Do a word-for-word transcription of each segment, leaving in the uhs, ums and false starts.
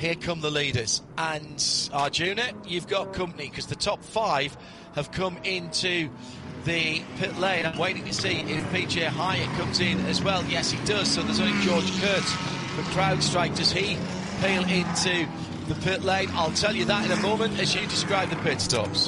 here come the leaders. And Arjuna, you've got company, because the top five have come into the pit lane. I'm waiting to see if P J Hyatt comes in as well. Yes, he does. So there's only George Kurtz for CrowdStrike. Does he peel into the pit lane? I'll tell you that in a moment as you describe the pit stops.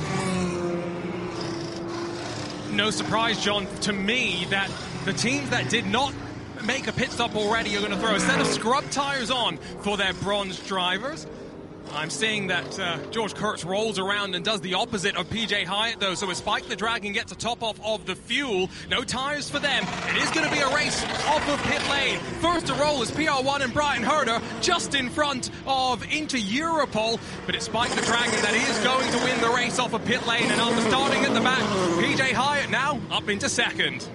No surprise, John, to me that the teams that did not make a pit stop already are going to throw a set of scrub tyres on for their bronze drivers. I'm seeing that uh, George Kurtz rolls around and does the opposite of P J Hyatt, though. So as Spike the Dragon gets a top off of the fuel, no tyres for them. It is going to be a race off of pit lane. First to roll is P R one and Brian Herder, just in front of into Europol. But it's Spike the Dragon that is going to win the race off of pit lane. And after starting at the back, P J Hyatt now up into second.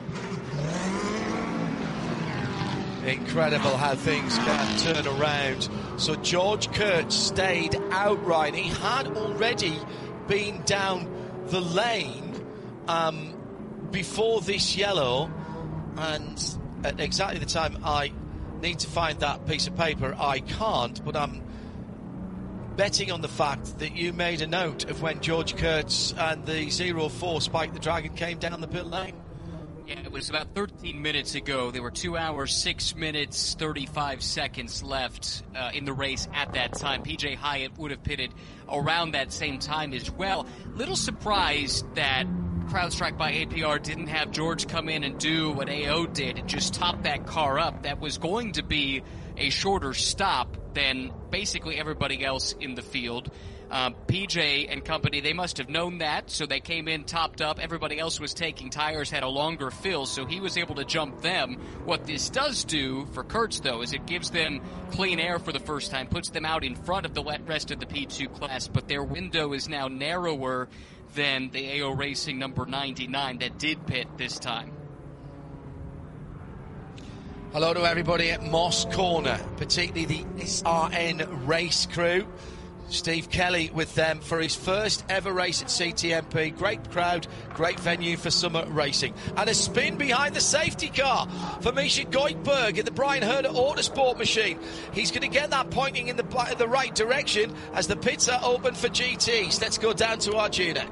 Incredible how things can turn around. So George Kurtz stayed outright. He had already been down the lane um, before this yellow, and at exactly the time I need to find that piece of paper, I can't, but I'm betting on the fact that you made a note of when George Kurtz and the zero four Spike the Dragon came down the pit lane. Yeah, it was about thirteen minutes ago. There were two hours, six minutes, thirty-five seconds left uh, in the race at that time. P J Hyatt would have pitted around that same time as well. Little surprised that CrowdStrike by A P R didn't have George come in and do what A O did and just top that car up. That was going to be a shorter stop than basically everybody else in the field. Um, P J and company, they must have known that, so they came in topped up. Everybody else was taking tires, had a longer fill, so he was able to jump them. What this does do for Kurtz, though, is it gives them clean air for the first time, puts them out in front of the rest of the P two class, but their window is now narrower than the A O Racing number ninety-nine that did pit this time. Hello to everybody at Moss Corner, particularly the S R N race crew. Steve Kelly with them for his first ever race at C T M P. Great crowd, great venue for summer racing. And a spin behind the safety car for Misha Goldberg in the Brian Herder Autosport machine. He's going to get that pointing in the, the right direction as the pits are open for G Ts. Let's go down to Arjuna.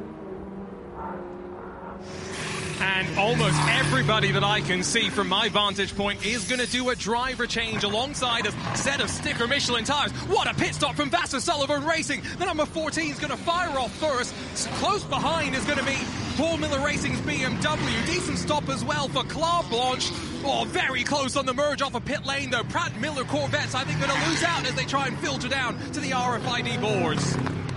And almost everybody that I can see from my vantage point is going to do a driver change alongside a set of sticker Michelin tires. What a pit stop from Vasser Sullivan Racing. The number fourteen is going to fire off first. Close behind is going to be Paul Miller Racing's B M W. Decent stop as well for Claire Blanche. Oh, very close on the merge off of pit lane, though. Pratt Miller Corvettes, I think, going to lose out as they try and filter down to the R F I D boards.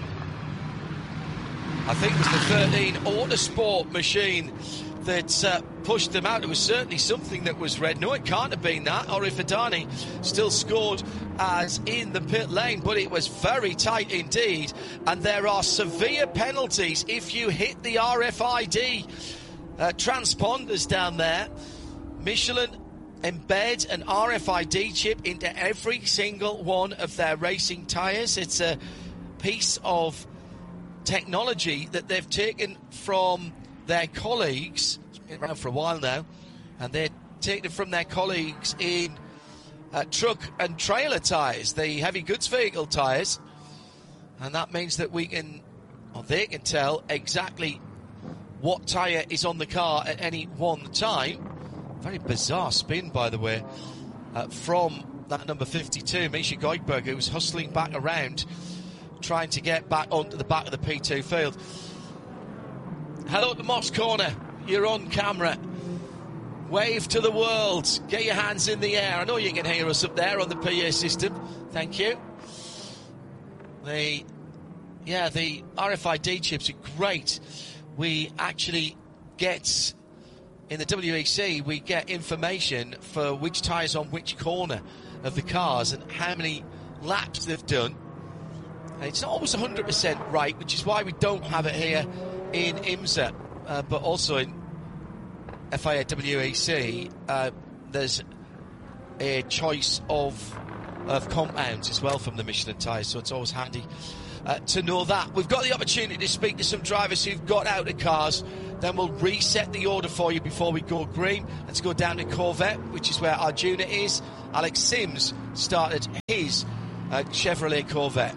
I think it was the thirteen Autosport machine that uh, pushed them out. It was certainly something that was red. No, it can't have been that. Ori Fadani still scored as in the pit lane, but it was very tight indeed. And there are severe penalties if you hit the R F I D uh, transponders down there. Michelin embed an R F I D chip into every single one of their racing tyres. It's a piece of technology that they've taken from their colleagues. It's been around for a while now, and they're taking it from their colleagues in uh, truck and trailer tyres, the heavy goods vehicle tyres, and that means that we can, or they can tell exactly what tyre is on the car at any one time. Very bizarre spin, by the way, uh, from that number fifty-two, Misha Goldberg, who was hustling back around, trying to get back onto the back of the P two field. Hello to Moss Corner. You're on camera. Wave to the world. Get your hands in the air. I know you can hear us up there on the P A system. Thank you. The, yeah, the R F I D chips are great. We actually get, in the W E C, we get information for which tyres on which corner of the cars and how many laps they've done. And it's not always one hundred percent right, which is why we don't have it here in IMSA, uh, but also in F I A W E C, uh, there's a choice of of compounds as well from the Michelin tyres, so it's always handy uh, to know that. We've got the opportunity to speak to some drivers who've got out of cars, then we'll reset the order for you before we go green. Let's go down to Corvette, which is where Arjuna is. Alex Sims started his uh, Chevrolet Corvette.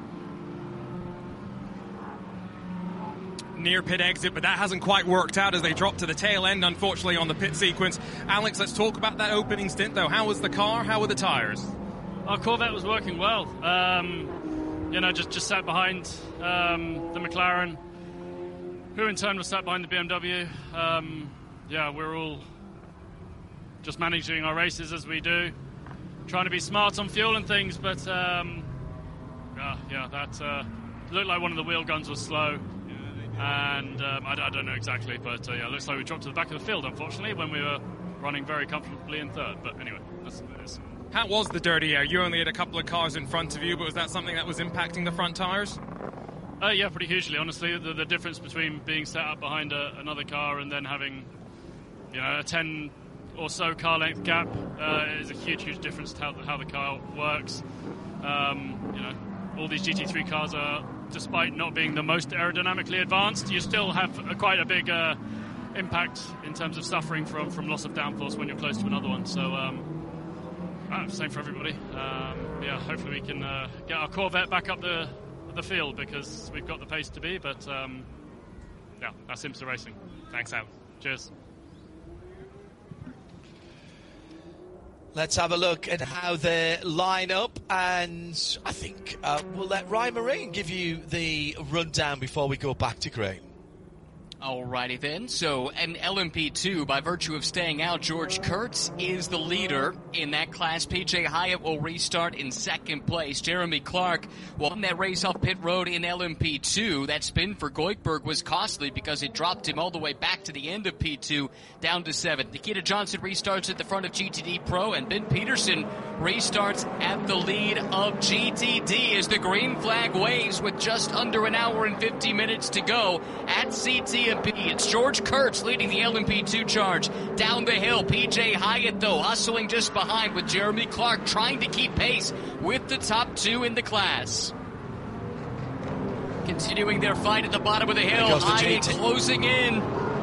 Near pit exit, but that hasn't quite worked out as they drop to the tail end, unfortunately, on the pit sequence. Alex, let's talk about that opening stint, though. How was the car? How were the tyres? Our Corvette was working well. Um, you know, just, just sat behind um, the McLaren, who in turn was sat behind the B M W. Um, yeah, we're all just managing our races as we do, trying to be smart on fuel and things, but um, yeah, yeah, that uh, looked like one of the wheel guns was slow. And um, I, I don't know exactly, but uh, yeah, it looks like we dropped to the back of the field, unfortunately, when we were running very comfortably in third. But anyway, that's what it is. How was the dirty air? You only had a couple of cars in front of you, but was that something that was impacting the front tyres? Uh, yeah, pretty hugely, honestly. The, the difference between being set up behind a, another car and then having, you know, a ten or so car length gap uh, is a huge, huge difference to how, how the car works. Um, you know, all these G T three cars are, despite not being the most aerodynamically advanced, you still have a, quite a big uh, impact in terms of suffering from, from loss of downforce when you're close to another one. So, um, uh, same for everybody. Um, yeah, hopefully we can uh, get our Corvette back up the the field because we've got the pace to be. But um, yeah, that's IMSA Racing. Thanks, Al. Cheers. Let's have a look at how they line up, and I think uh, we'll let Ryan Marine give you the rundown before we go back to Graham. Alrighty then, so an L M P two, by virtue of staying out, George Kurtz is the leader in that class. P J Hyatt will restart in second place. Jeremy Clark won that race off pit road in L M P two. That spin for Goikberg was costly because it dropped him all the way back to the end of P two, down to seventh. Nikita Johnson restarts at the front of G T D Pro, and Ben Peterson restarts at the lead of G T D as the green flag waves with just under an hour and fifty minutes to go at C T M P. It's George Kurtz leading the L M P two charge down the hill. P J Hyatt, though, hustling just behind with Jeremy Clark trying to keep pace with the top two in the class. Continuing their fight at the bottom of the hill, Hyatt closing in.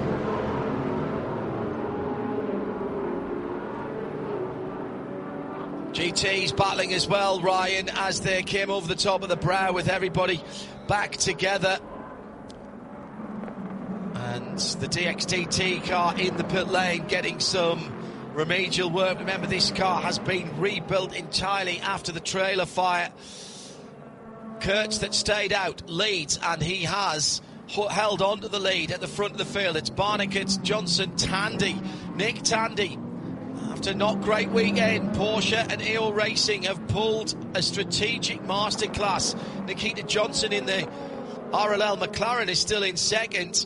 G T's battling as well, Ryan, as they came over the top of the brow with everybody back together. And the D X T T car in the pit lane getting some remedial work. Remember, this car has been rebuilt entirely after the trailer fire. Kurtz, that stayed out, leads, and he has held on to the lead at the front of the field. It's Barnicott, Johnson, Tandy, Nick Tandy. After not great weekend, Porsche and E O Racing have pulled a strategic masterclass. Nikita Johnson in the R L L McLaren is still in second.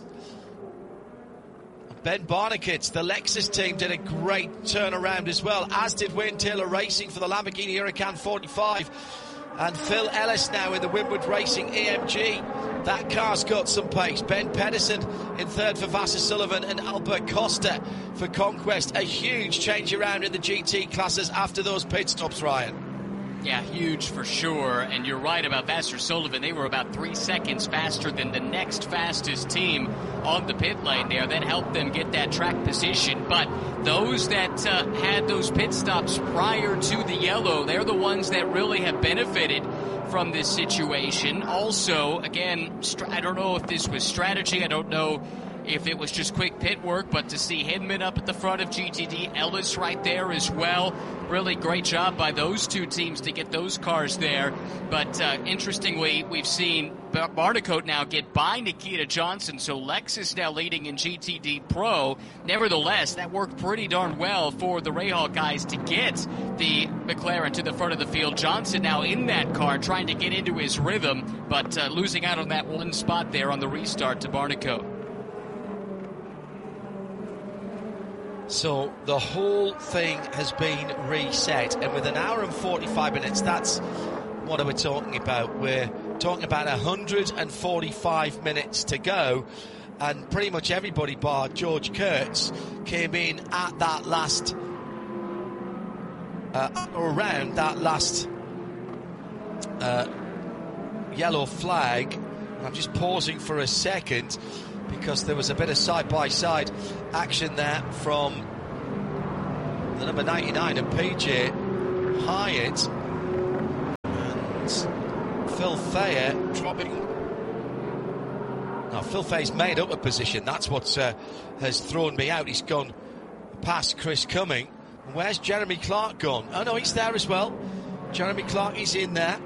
Ben Barnicott, the Lexus team, did a great turnaround as well, as did Wayne Taylor Racing for the Lamborghini Huracan forty-five. And Phil Ellis now in the Winwood Racing A M G. That car's got some pace. Ben Pedersen in third for Vasser Sullivan and Albert Costa for Conquest. A huge change around in the G T classes after those pit stops, Ryan. Yeah, huge for sure. And you're right about Vasser Sullivan. They were about three seconds faster than the next fastest team on the pit lane there. That helped them get that track position. But those that uh, had those pit stops prior to the yellow, they're the ones that really have benefited from this situation. Also, again, I don't know if this was strategy. I don't know if it was just quick pit work, but to see Hinman up at the front of G T D, Ellis right there as well. Really great job by those two teams to get those cars there. But uh, interestingly, we've seen Barnicott now get by Nikita Johnson, so Lexus now leading in G T D Pro. Nevertheless, that worked pretty darn well for the Rahal guys to get the McLaren to the front of the field. Johnson now in that car trying to get into his rhythm, but uh, losing out on that one spot there on the restart to Barnicott. So the whole thing has been reset, and with an hour and forty-five minutes, that's what are we talking about? We're talking about one hundred forty-five minutes to go, and pretty much everybody bar George Kurtz came in at that last, uh, or around that last uh, yellow flag. I'm just pausing for a second, because there was a bit of side-by-side action there from the number ninety-nine of P J Hyatt. And Phil Thayer dropping. No, Phil Thayer's made up a position. That's what uh, has thrown me out. He's gone past Chris Cumming. Where's Jeremy Clark gone? Oh no, he's there as well. Jeremy Clark is in there.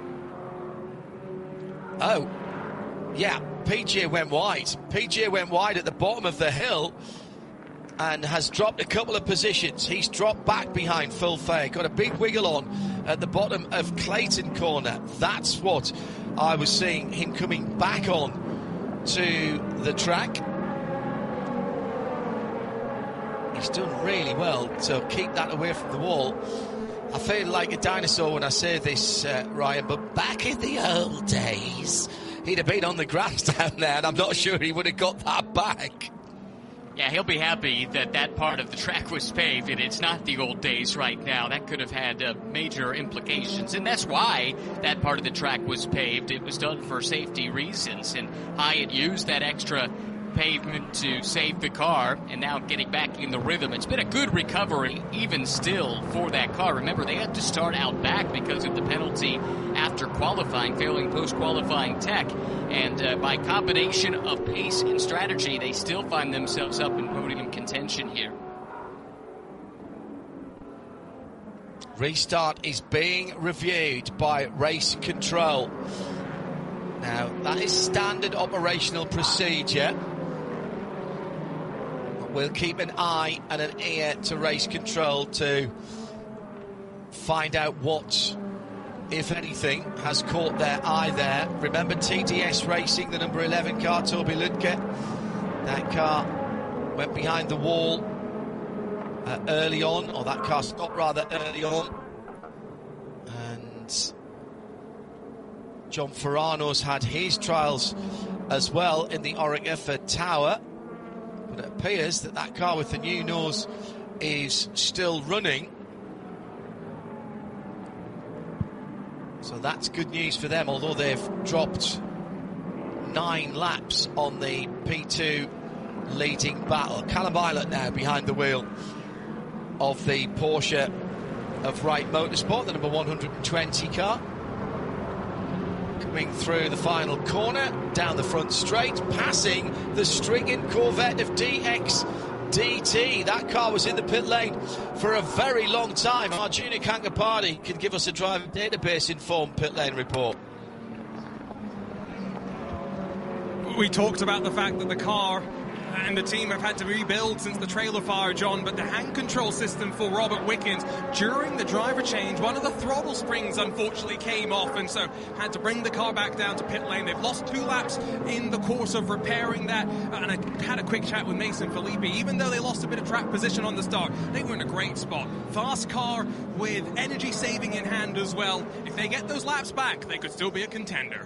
Oh, yeah, P J went wide. P J went wide at the bottom of the hill and has dropped a couple of positions. He's dropped back behind Phil Thayer. Got a big wiggle on at the bottom of Clayton Corner. That's what I was seeing, him coming back on to the track. He's done really well to keep that away from the wall. I feel like a dinosaur when I say this, uh, Ryan, but back in the old days, he'd have been on the grass down there, and I'm not sure he would have got that back. Yeah, he'll be happy that that part of the track was paved, and it's not the old days right now. That could have had uh, major implications, and that's why that part of the track was paved. It was done for safety reasons, and Hyatt used that extra pavement to save the car, and now getting back in the rhythm. It's been a good recovery even still for that car. Remember, they had to start out back because of the penalty after qualifying, failing post-qualifying tech, and uh, by combination of pace and strategy, they still find themselves up in podium contention here. Restart is being reviewed by Race Control. Now, that is standard operational procedure. We'll keep an eye and an ear to Race Control to find out what, if anything, has caught their eye there. Remember T D S Racing, the number eleven car, Toby Lundke. That car went behind the wall uh, early on, or that car stopped rather early on. And John Ferrano's had his trials as well in the Oreca Tower. But it appears that that car with the new nose is still running. So that's good news for them, although they've dropped nine laps on the P two leading battle. Callum Ilott now behind the wheel of the Porsche of Wright Motorsport, the number one hundred twenty car. Coming through the final corner, down the front straight, passing the Strigan Corvette of D X D T. That car was in the pit lane for a very long time. Arjuna Kankapati can give us a driver database informed pit lane report. We talked about the fact that the car and the team have had to rebuild since the trailer fire, John, but the hand control system for Robert Wickens during the driver change, one of the throttle springs unfortunately came off, and so had to bring the car back down to pit lane. They've lost two laps in the course of repairing that, and I had a quick chat with Mason Filippi. Even though they lost a bit of track position on the start, they were in a great spot. Fast car with energy saving in hand as well. If they get those laps back, they could still be a contender.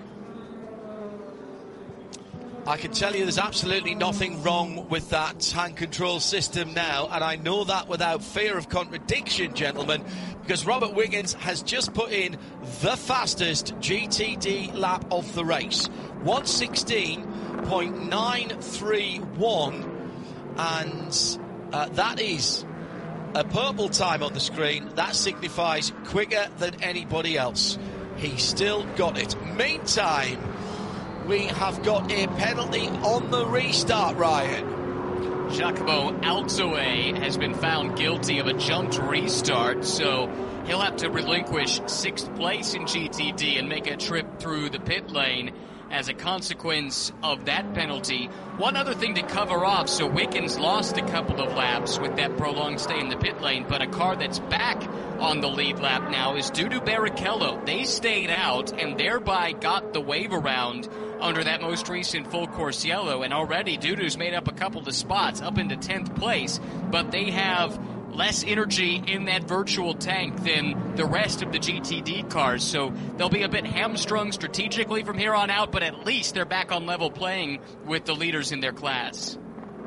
I can tell you there's absolutely nothing wrong with that hand control system now, and I know that without fear of contradiction, gentlemen, because Robert Wickens has just put in the fastest G T D lap of the race, one sixteen point nine three one, and uh, that is a purple time on the screen. That signifies quicker than anybody else. He still got it. Meantime, we have got a penalty on the restart, Ryan. Giacomo Alzoe has been found guilty of a jumped restart, so he'll have to relinquish sixth place in G T D and make a trip through the pit lane as a consequence of that penalty. One other thing to cover off, so Wickens lost a couple of laps with that prolonged stay in the pit lane, but a car that's back on the lead lap now is Dudu Barrichello. They stayed out and thereby got the wave around under that most recent full course yellow, and already Dudu's made up a couple of spots up into tenth place, but they have less energy in that virtual tank than the rest of the G T D cars, so they'll be a bit hamstrung strategically from here on out, but at least they're back on level playing with the leaders in their class.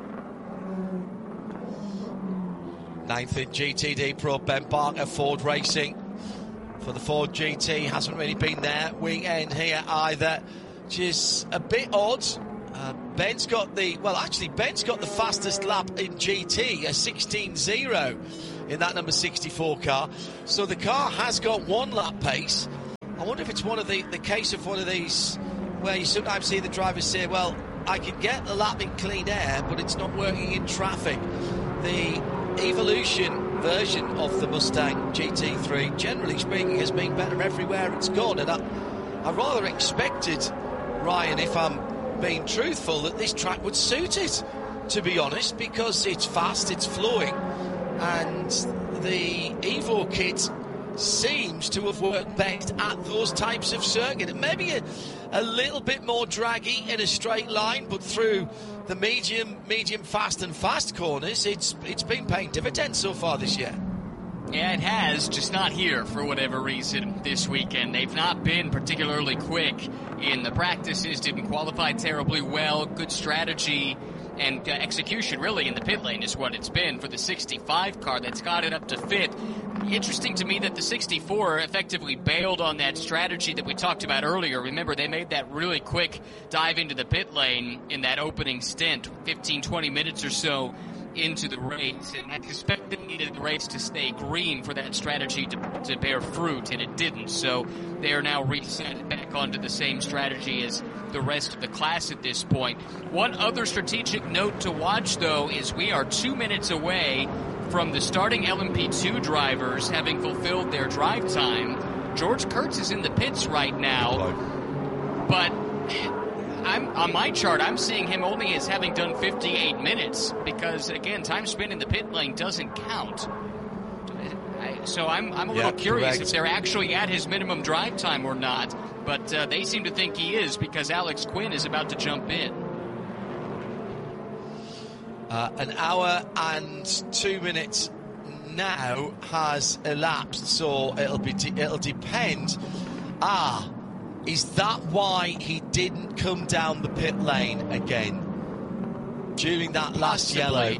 Ninth in G T D Pro, Ben Barker, Ford Racing. For the Ford G T, hasn't really been there weekend here either, which is a bit odd. Uh, Ben's got the, well actually Ben's got the fastest lap in G T, a sixteen oh in that number sixty-four car. So the car has got one lap pace, I wonder if it's one of the, the case of one of these where you sometimes see the drivers say, well, I can get the lap in clean air, but it's not working in traffic. The Evolution version of the Mustang G T three, generally speaking, has been better everywhere it's gone. And I, I rather expected, Ryan, if I'm being truthful, that this track would suit it, to be honest, because it's fast, it's flowing, and the Evo kit seems to have worked best at those types of circuit. It may be a, a little bit more draggy in a straight line, but through the medium, medium fast and fast corners, it's it's been paying dividends so far this year. Yeah, it has, just not here for whatever reason this weekend. They've not been particularly quick in the practices, didn't qualify terribly well, good strategy and uh, execution really in the pit lane is what it's been for the sixty-five car that's got it up to fifth. Interesting to me that the sixty-four effectively bailed on that strategy that we talked about earlier. Remember, they made that really quick dive into the pit lane in that opening stint, fifteen, twenty minutes or so into the race, and I suspect they needed the race to stay green for that strategy to, to bear fruit, and it didn't. So they are now reset back onto the same strategy as the rest of the class at this point. One other strategic note to watch, though, is we are two minutes away from the starting L M P two drivers having fulfilled their drive time. George Kurtz is in the pits right now, but I'm, on my chart, I'm seeing him only as having done fifty-eight minutes because, again, time spent in the pit lane doesn't count. I, so I'm, I'm a little yeah, curious correct. if they're actually at his minimum drive time or not, but uh, they seem to think he is because Alex Quinn is about to jump in. Uh, an hour and two minutes now has elapsed, so it'll be de- it'll depend. Ah. Is that why he didn't come down the pit lane again during that last Possibly. yellow?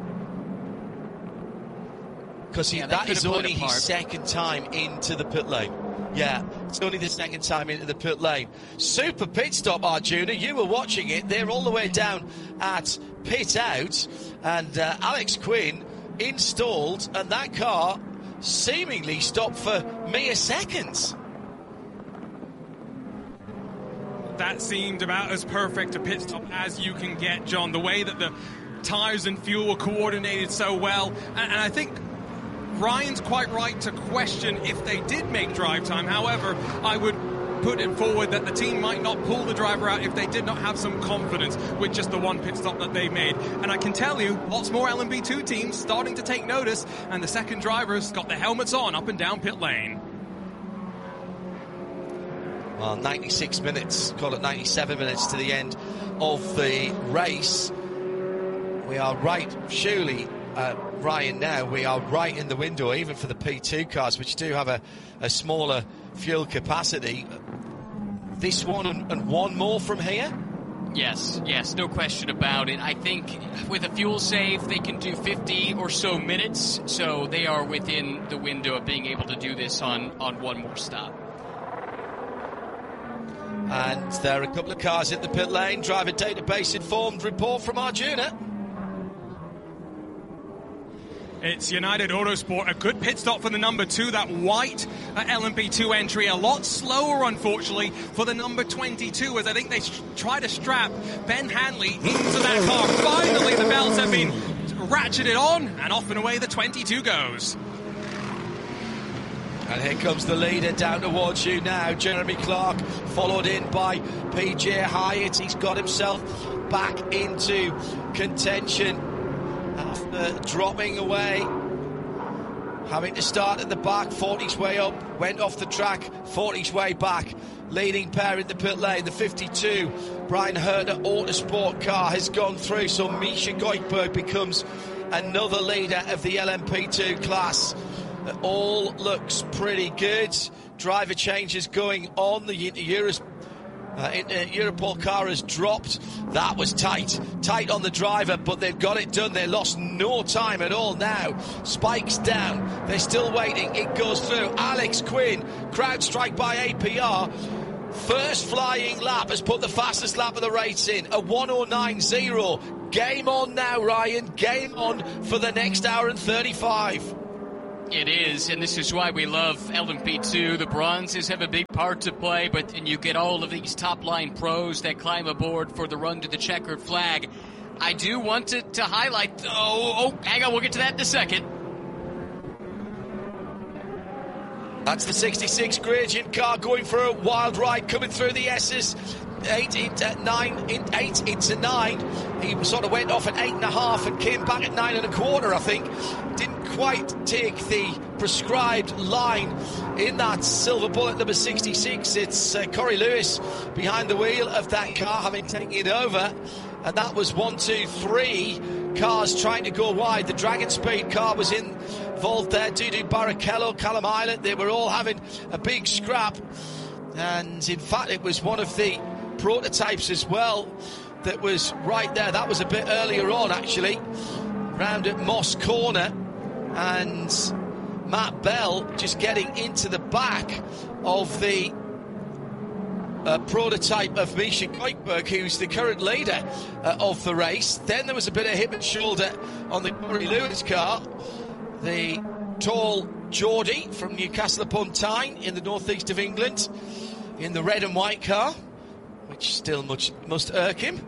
Because Yeah, that, that is only his part. second time into the pit lane. Yeah, it's only the second time into the pit lane. Super pit stop, Arjuna. You were watching it. They're all the way down at pit out. And uh, Alex Quinn installed, and that car seemingly stopped for mere seconds. That seemed about as perfect a pit stop as you can get, John. The way that the tyres and fuel were coordinated so well. And, and I think Ryan's quite right to question if they did make drive time. However, I would put it forward that the team might not pull the driver out if they did not have some confidence with just the one pit stop that they made. And I can tell you, lots more L M P two teams starting to take notice, and the second drivers got their helmets on up and down pit lane. Well, ninety-six minutes, call it ninety-seven minutes to the end of the race. We are right, surely, uh, Ryan, now we are right in the window, even for the P two cars, which do have a, a smaller fuel capacity. This one and, and one more from here? Yes, yes, no question about it. I think with a fuel save, they can do fifty or so minutes, so they are within the window of being able to do this on, on one more stop. And there are a couple of cars in the pit lane. Driver database informed report from Arjuna. It's United Autosport, a good pit stop for the number two, that white uh, L M P two entry. A lot slower, unfortunately, for the number twenty-two, as I think they sh- try to strap Ben Hanley into that car. Finally, the belts have been ratcheted on, and off and away the twenty-two goes. And here comes the leader down towards you now, Jeremy Clark, followed in by P J Hyatt. He's got himself back into contention after dropping away, having to start at the back, fought his way up, went off the track, fought his way back. Leading pair in the pit lane, the fifty-two Brian Herter Autosport car has gone through, so Misha Goikberg becomes another leader of the L M P two class. It all looks pretty good. Driver changes going on. The Euros, uh, Europol car has dropped. That was tight. Tight on the driver, but they've got it done. They lost no time at all now. Spikes down. They're still waiting. It goes through. Alex Quinn, crowd strike by A P R. First flying lap has put the fastest lap of the race in. A one oh nine point oh. Game on now, Ryan. Game on for the next hour and thirty-five. It is, and this is why we love L M P two. The bronzes have a big part to play, but and you get all of these top-line pros that climb aboard for the run to the checkered flag. I do want to, to highlight... Oh, oh, hang on, we'll get to that in a second. That's the sixty-six Gradient car going for a wild ride, coming through the S's. Eight into nine, eight into nine. He sort of went off at eight and a half and came back at nine and a quarter, I think. Didn't quite take the prescribed line in that Silver Bullet number sixty-six. It's uh, Corey Lewis behind the wheel of that car, having taken it over. And that was one, two, three cars trying to go wide. The Dragon Speed car was involved there. Dudu Barrichello, Callum Islet, they were all having a big scrap. And in fact, it was one of the prototypes as well that was right there. That was a bit earlier on, actually, round at Moss Corner, and Matt Bell just getting into the back of the uh, prototype of Misha Goikberg, who's the current leader uh, of the race. Then there was a bit of hip and shoulder on the Corey Lewis car. The tall Geordie from Newcastle upon Tyne in the northeast of England in the red and white car, which still much must irk him.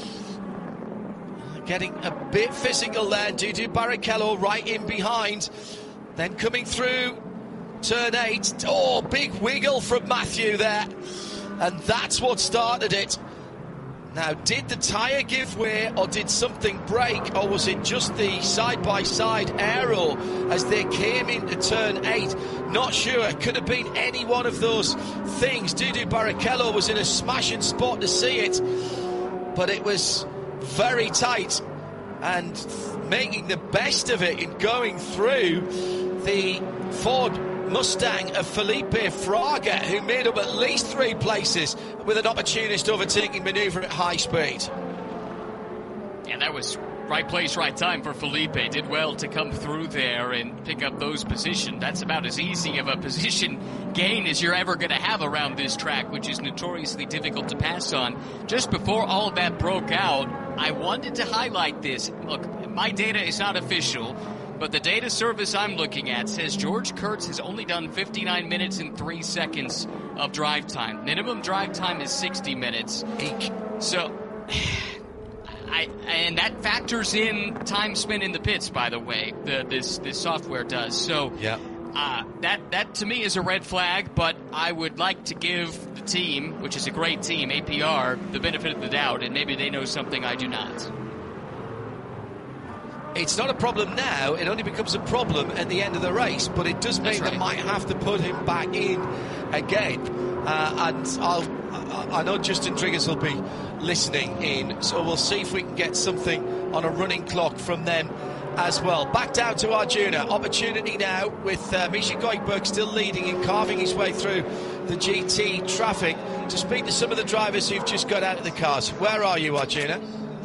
Getting a bit physical there. Dudu Barrichello right in behind. Then coming through turn eight. Oh, big wiggle from Matthew there. And that's what started it. Now, did the tyre give way, or did something break, or was it just the side-by-side aero as they came into turn eight? Not sure. It could have been any one of those things. Dudu Barrichello was in a smashing spot to see it, but it was very tight, and making the best of it in going through the Ford Mustang of Felipe Fraga, who made up at least three places with an opportunist overtaking manoeuvre at high speed. Yeah, that was right place, right time for Felipe. Did well to come through there and pick up those positions. That's about as easy of a position gain as you're ever going to have around this track, which is notoriously difficult to pass on. Just before all of that broke out, I wanted to highlight this. Look, my data is not official, but the data service I'm looking at says George Kurtz has only done fifty-nine minutes and three seconds of drive time. Minimum drive time is sixty minutes. Eek. So, I, and that factors in time spent in the pits, by the way, the, this this software does. So, yeah. uh, that, that to me is a red flag, but I would like to give the team, which is a great team, A P R, the benefit of the doubt, and maybe they know something I do not. It's not a problem now, it only becomes a problem at the end of the race, but it does mean right. they might have to put him back in again. Uh, and I'll, I, I know Justin Triggers will be listening in, so we'll see if we can get something on a running clock from them as well. Back down to Arjuna. Opportunity now with uh, Misha Goikberg still leading and carving his way through the G T traffic to speak to some of the drivers who've just got out of the cars. Where are you, Arjuna?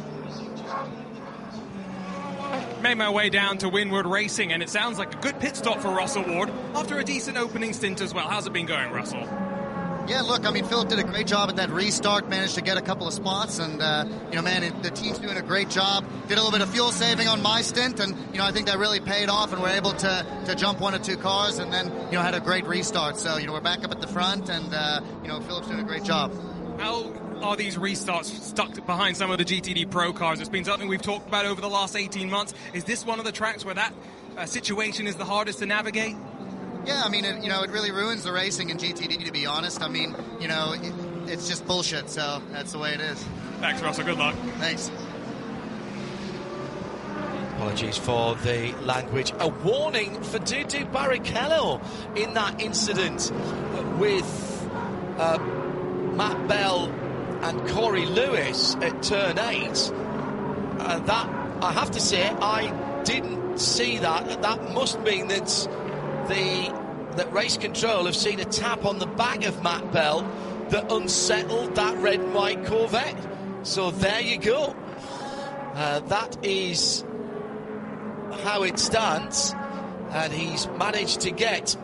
Made my way down to Winward Racing, and it sounds like a good pit stop for Russell Ward after a decent opening stint as well. How's it been going, Russell? Yeah, look, I mean, Philip did a great job at that restart, managed to get a couple of spots, and, uh, you know, man, it, the team's doing a great job. Did a little bit of fuel saving on my stint, and, you know, I think that really paid off, and we're able to, to jump one or two cars, and then, you know, had a great restart. So, you know, we're back up at the front, and, uh, you know, Philip's doing a great job. How are these restarts stuck behind some of the G T D Pro cars? It's been something we've talked about over the last eighteen months. Is this one of the tracks where that uh, situation is the hardest to navigate? Yeah, I mean, it, you know, it really ruins the racing in G T D, to be honest. I mean, you know, it, it's just bullshit, so that's the way it is. Thanks, Russell. Good luck. Thanks. Apologies for the language. A warning for Dudu Barrichello in that incident with uh, Matt Bell and Corey Lewis at turn eight. Uh, that, I have to say, I didn't see that. That must mean that the that race control have seen a tap on the back of Matt Bell that unsettled that red and white Corvette. So there you go. Uh, that is how it stands, and he's managed to get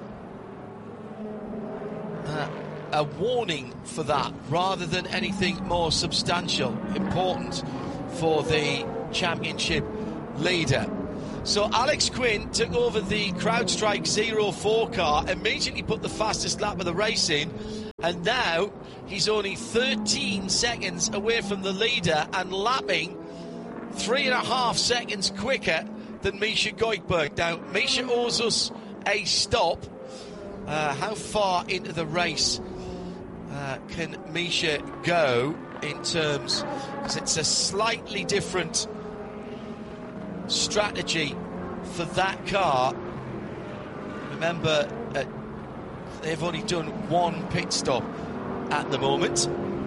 uh, a warning for that rather than anything more substantial, important for the championship leader. So Alex Quinn took over the CrowdStrike zero four car, immediately put the fastest lap of the race in, and now he's only thirteen seconds away from the leader and lapping three and a half seconds quicker than Misha Goikhberg. Now, Misha owes us a stop. Uh, how far into the race uh, can Misha go in terms, because it's a slightly different strategy for that car. Remember, uh, they've only done one pit stop at the moment.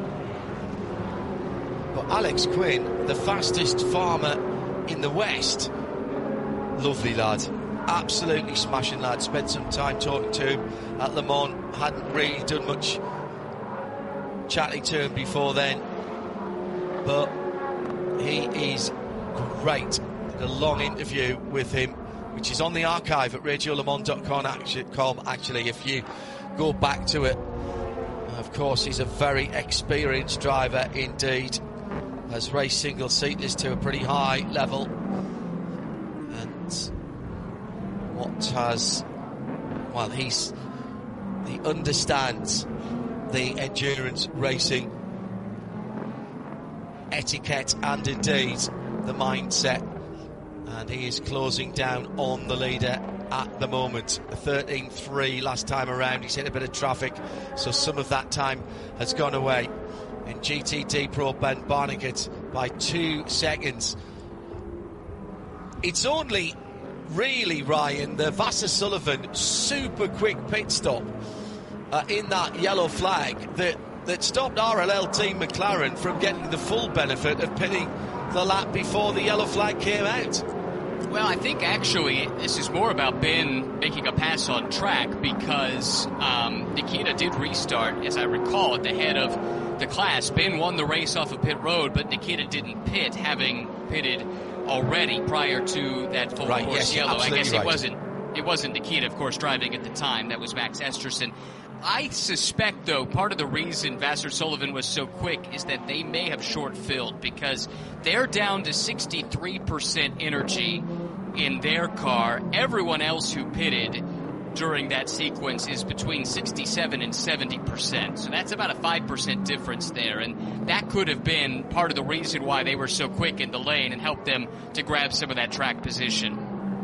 But Alex Quinn, the fastest farmer in the West, lovely lad, absolutely smashing lad. Spent some time talking to him at Le Mans, hadn't really done much chatting to him before then, but he is great. Did a long interview with him, which is on the archive at radio le mans dot com actually, if you go back to it. Of course, he's a very experienced driver indeed, has raced single seaters to a pretty high level, and what has, well, he's he understands the endurance racing etiquette and indeed the mindset, and he is closing down on the leader at the moment. thirteen three last time around. He's hit a bit of traffic, so some of that time has gone away. In G T D Pro, Ben Barnigat by two seconds. It's only really, Ryan, the Vasser Sullivan super quick pit stop uh, in that yellow flag that, that stopped R L L Team McLaren from getting the full benefit of pitting the lap before the yellow flag came out. Well, I think actually this is more about Ben making a pass on track, because um, Nikita did restart, as I recall, at the head of the class. Ben won the race off of pit road, but Nikita didn't pit, having pitted already prior to that full right, course yes, yellow. I guess right. it wasn't it wasn't Nikita, of course, driving at the time. That was Max Esterson. I suspect, though, part of the reason Vasser Sullivan was so quick is that they may have short-filled, because they're down to sixty-three percent energy in their car. Everyone else who pitted during that sequence is between sixty-seven and seventy percent. So that's about a five percent difference there, and that could have been part of the reason why they were so quick in the lane and helped them to grab some of that track position.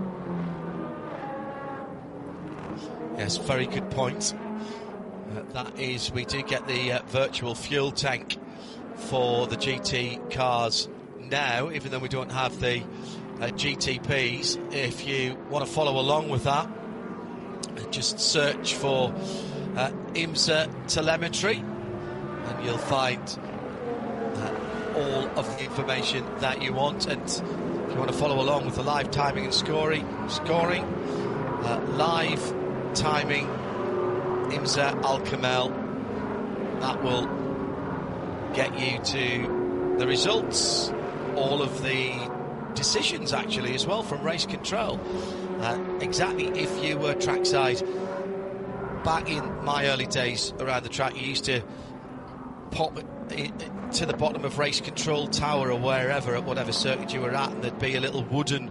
Yes, very good point. Uh, that is, we do get the uh, virtual fuel tank for the G T cars now, even though we don't have the uh, G T Ps. If you want to follow along with that, just search for uh, IMSA telemetry and you'll find uh, all of the information that you want. And if you want to follow along with the live timing and scoring, scoring uh, live timing IMSA Al Kamel, that will get you to the results, all of the decisions actually as well from race control. Uh, exactly, if you were trackside back in my early days around the track, you used to pop it to the bottom of race control tower or wherever at whatever circuit you were at, and there'd be a little wooden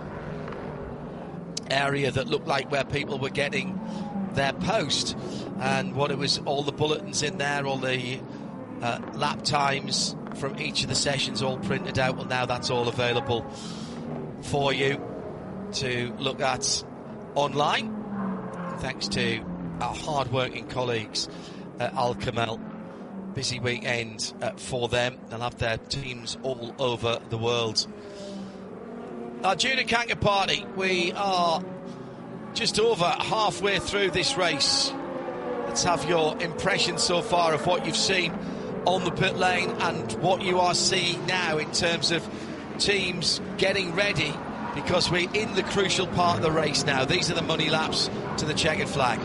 area that looked like where people were getting their post, and what it was, all the bulletins in there, all the uh, lap times from each of the sessions all printed out. Well, now that's all available for you to look at online, thanks to our hard-working colleagues at Al Kamel. Busy weekend uh, for them. They'll have their teams all over the world. Our Junior Kanka party, we are just over halfway through this race. Let's have your impression so far of what you've seen on the pit lane and what you are seeing now in terms of teams getting ready, because we're in the crucial part of the race now. These are the money laps to the checkered flag.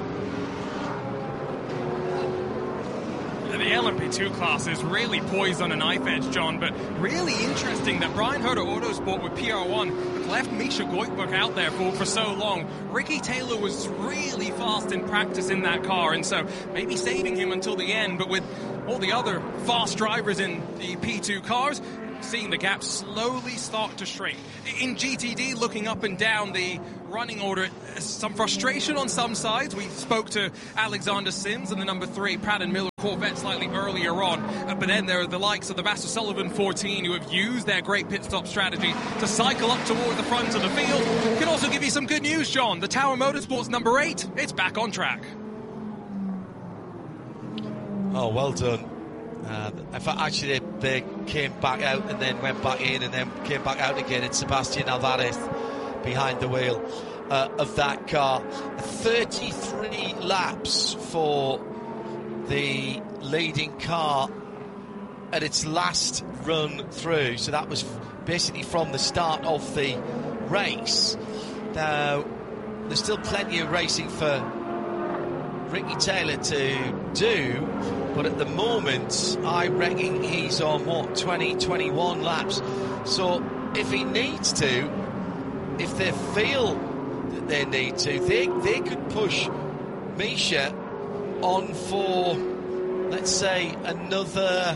The L M P two class is really poised on a knife edge, John, but really interesting that Brian Herter Autosport with P R one left Misha Goikhberg out there for, for so long. Ricky Taylor was really fast in practice in that car, and so maybe saving him until the end, but with all the other fast drivers in the P two cars, seeing the gap slowly start to shrink. In G T D, looking up and down the running order, some frustration on some sides. We spoke to Alexander Sims and the number three Pratt and Miller Corvette slightly earlier on, uh, but then there are the likes of the Vasser Sullivan fourteen who have used their great pit stop strategy to cycle up toward the front of the field. Can also give you some good news, John. The Tower Motorsports number eight, it's back on track. Oh, well done. Uh, in fact, actually, they, they came back out and then went back in and then came back out again. It's Sebastian Alvarez behind the wheel uh, of that car. thirty-three laps for the leading car at its last run through. So that was basically from the start of the race. Now, there's still plenty of racing for Ricky Taylor to do, but at the moment I reckon he's on what, twenty, twenty-one laps. So if he needs to, if they feel that they need to, they, they could push Misha on for, let's say, another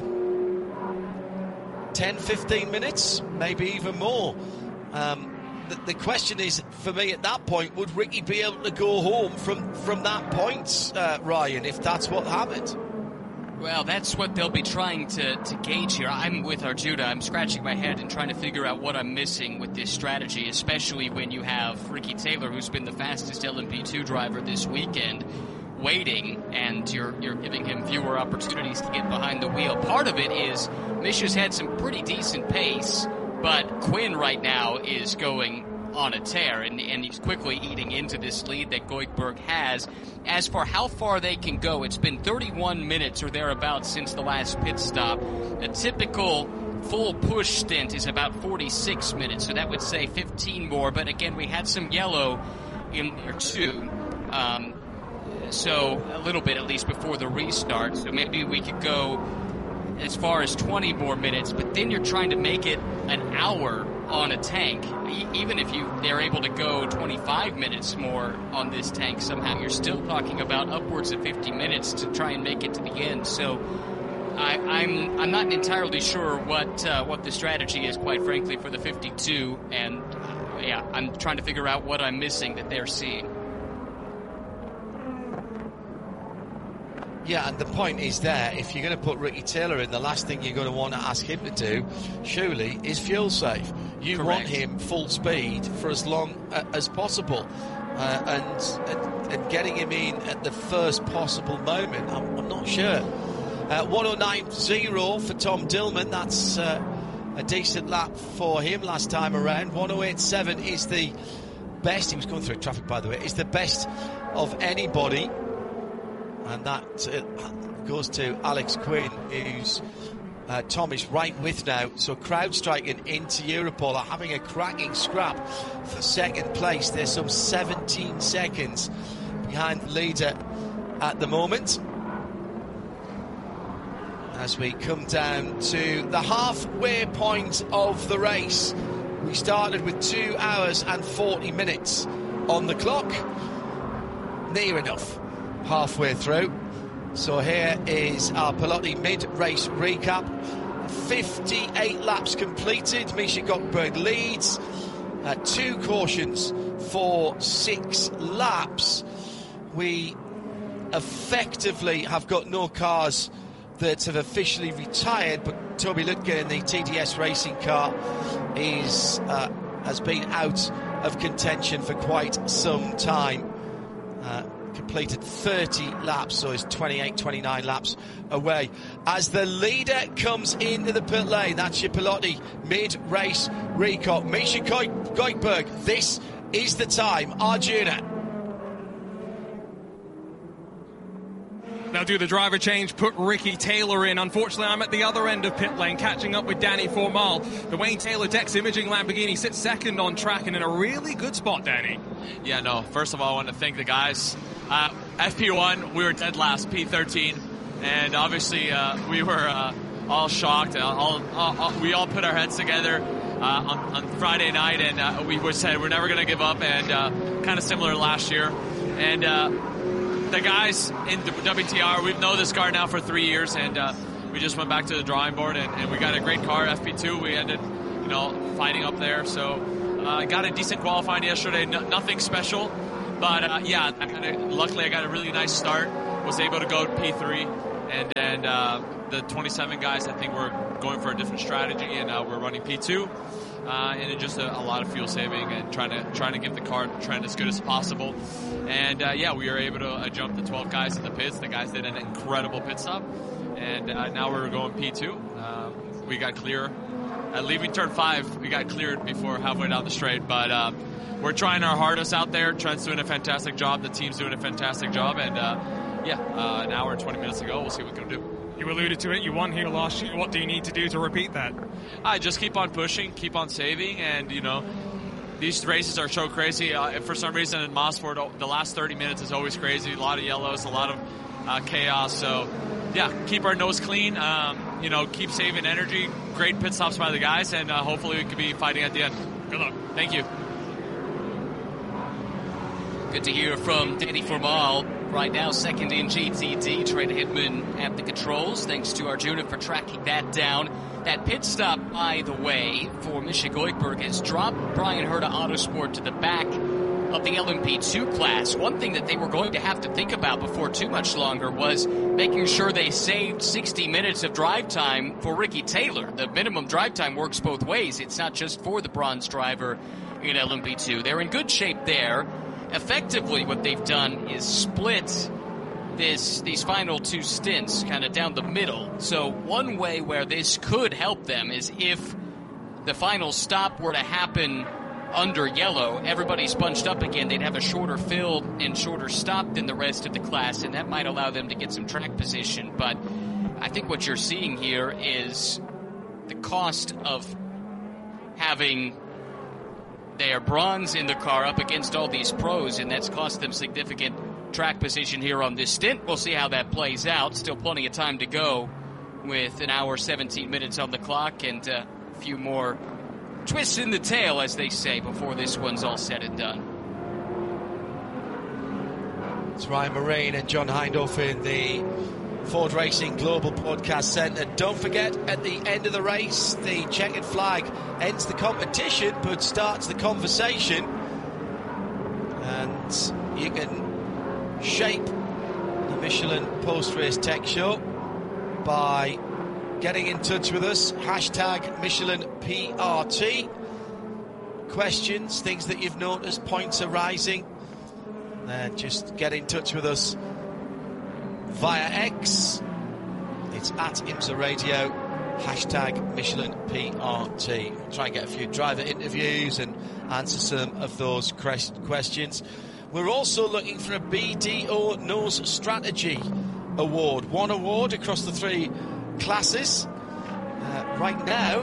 ten, fifteen minutes, maybe even more. Um, The, the question is, for me at that point, would Ricky be able to go home from, from that point, uh, Ryan, if that's what happened? Well, that's what they'll be trying to, to gauge here. I'm with Arjuna. I'm scratching my head and trying to figure out what I'm missing with this strategy, especially when you have Ricky Taylor, who's been the fastest L M P two driver this weekend, waiting, and you're you're giving him fewer opportunities to get behind the wheel. Part of it is Misha's had some pretty decent pace, but Quinn right now is going on a tear, and, and he's quickly eating into this lead that Goikberg has. As for how far they can go, it's been thirty-one minutes or thereabouts since the last pit stop. A typical full push stint is about forty-six minutes, so that would say fifteen more. But again, we had some yellow in there too, um, so a little bit at least before the restart. So maybe we could go as far as twenty more minutes, but then you're trying to make it an hour on a tank. E- even if you they're able to go twenty-five minutes more on this tank somehow, you're still talking about upwards of fifty minutes to try and make it to the end. So I, I'm I'm not entirely sure what uh, what the strategy is, quite frankly, for the fifty-two, and uh, yeah, I'm trying to figure out what I'm missing that they're seeing. Yeah, and the point is there, if you're going to put Ricky Taylor in, the last thing you're going to want to ask him to do, surely, is fuel safe. You Correct. want him full speed for as long uh, as possible. Uh, and, and and getting him in at the first possible moment, I'm, I'm not sure. Uh, one oh nine point oh for Tom Dillman, that's uh, a decent lap for him last time around. one oh eight point seven is the best, he was going through traffic by the way, is the best of anybody. And that uh, goes to Alex Quinn, who's uh, Tom is right with now. So CrowdStrike into Europol are having a cracking scrap for second place. There's some seventeen seconds behind the leader at the moment. As we come down to the halfway point of the race, we started with two hours and forty minutes on the clock. Near enough. Halfway through. So here is our Pelotti mid-race recap. fifty-eight laps completed. Misha Goikberg leads. Uh, two cautions for six laps. We effectively have got no cars that have officially retired, but Toby Lutke in the T D S racing car is uh, has been out of contention for quite some time. Uh, completed thirty laps, so is twenty-eight, twenty-nine laps away. As the leader comes into the pit lane, that's your Pelotti mid-race recap. Misha Goikberg, this is the time. Arjuna. Now do the driver change, put Ricky Taylor in. Unfortunately, I'm at the other end of pit lane, catching up with Danny Formal. The Wayne Taylor Dex Imaging Lamborghini sits second on track and in a really good spot, Danny. Yeah, no, first of all, I want to thank the guys. Uh, F P one, we were dead last, P thirteen, and obviously uh, we were uh, all shocked. All, all, all, we all put our heads together uh, on, on Friday night, and uh, we were said we're never going to give up, and uh, kind of similar to last year. And uh, the guys in the W T R, we've known this car now for three years, and uh, we just went back to the drawing board, and, and we got a great car, F P two. We ended, you know, fighting up there. So I uh, got a decent qualifying yesterday. No, nothing special, but uh, yeah, I kinda, luckily I got a really nice start. Was able to go to P three, and then uh, the twenty-seven guys, I think we're going for a different strategy, and uh, we're running P two. Uh, and it just a, a lot of fuel saving and trying to trying to get the car trend as good as possible. And uh, yeah, we were able to uh, jump the twelve guys in the pits. The guys did an incredible pit stop, and uh, now we're going P two. Uh, we got clear at leaving turn five. We got cleared before halfway down the straight, but uh, we're trying our hardest out there. Trent's doing a fantastic job. The team's doing a fantastic job, and uh, yeah, uh, an hour and twenty minutes ago, we'll see what we can do. You alluded to it. You won here last year. What do you need to do to repeat that? I just keep on pushing, keep on saving, and you know, these races are so crazy. Uh, for some reason in Mosport, the last thirty minutes is always crazy. A lot of yellows, a lot of uh, chaos. So, yeah, keep our nose clean. Um, you know, keep saving energy. Great pit stops by the guys, and uh, hopefully we can be fighting at the end. Good luck. Thank you. Good to hear from Danny Formal. Right now, second in G T D. Trent Hidman at the controls. Thanks to Arjuna for tracking that down. That pit stop, by the way, for Misha Goikberg has dropped Brian Herta Autosport to the back of the L M P two class. One thing that they were going to have to think about before too much longer was making sure they saved sixty minutes of drive time for Ricky Taylor. The minimum drive time works both ways. It's not just for the bronze driver in L M P two. They're in good shape there. Effectively, what they've done is split this these final two stints kind of down the middle. So one way where this could help them is if the final stop were to happen under yellow, everybody's bunched up again, they'd have a shorter field and shorter stop than the rest of the class, and that might allow them to get some track position. But I think what you're seeing here is the cost of having their bronze in the car up against all these pros, and that's cost them significant track position here on this stint. We'll see how that plays out. Still plenty of time to go with an hour, seventeen minutes on the clock, and uh, a few more twists in the tail, as they say, before this one's all said and done. It's Ryan Marine and John Hindhaugh in the Ford Racing Global Podcast Centre. Don't forget, at the end of the race, the checkered flag ends the competition but starts the conversation, and you can shape the Michelin post-race tech show by getting in touch with us. Hashtag Michelin P R T. Questions, things that you've noticed, points arising, then just get in touch with us via X. It's at IMSA Radio, hashtag Michelin P R T. We'll try and get a few driver interviews and answer some of those questions. We're also looking for a B D O Nose Strategy Award. One award across the three classes. Uh, right now,